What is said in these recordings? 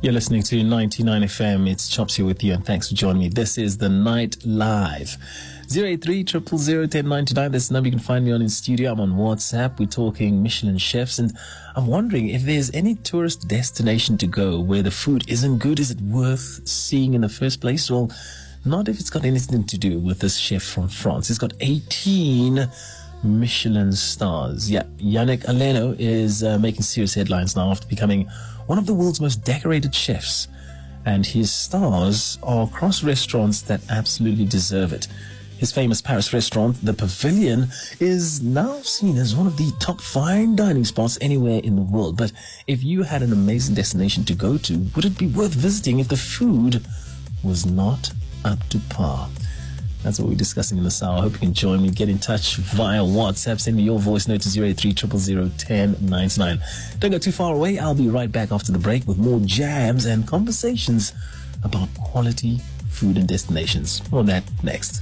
You're listening to 99 FM. It's Chops here with you, and thanks for joining me. This is The Night Live. 083-000-1099. That's the number you can find me on in studio. I'm on WhatsApp. We're talking Michelin chefs, and I'm wondering if there's any tourist destination to go where the food isn't good. Is it worth seeing in the first place? Well, not if it's got anything to do with this chef from France. He's got 18 Michelin stars. Yeah, Yannick Aleno is making serious headlines now after becoming one of the world's most decorated chefs. And his stars are across restaurants that absolutely deserve it. His famous Paris restaurant, The Pavilion, is now seen as one of the top fine dining spots anywhere in the world. But if you had an amazing destination to go to, would it be worth visiting if the food was not up to par? That's what we're discussing in this hour. I hope you can join me. Get in touch via WhatsApp. Send me your voice note to 083-000-1099. Don't go too far away. I'll be right back after the break with more jams and conversations about quality food and destinations. More on that next.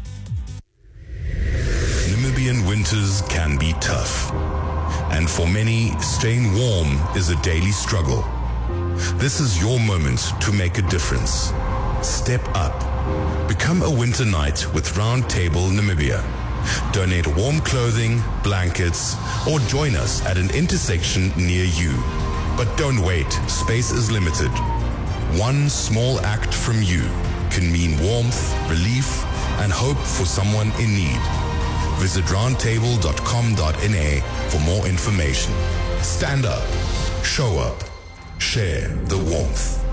Namibian winters can be tough. And for many, staying warm is a daily struggle. This is your moment to make a difference. Step up. Become a winter knight with Round Table Namibia. Donate warm clothing, blankets, or join us at an intersection near you. But don't wait, space is limited. One small act from you can mean warmth, relief, and hope for someone in need. Visit roundtable.com.na for more information. Stand up, show up, share the warmth.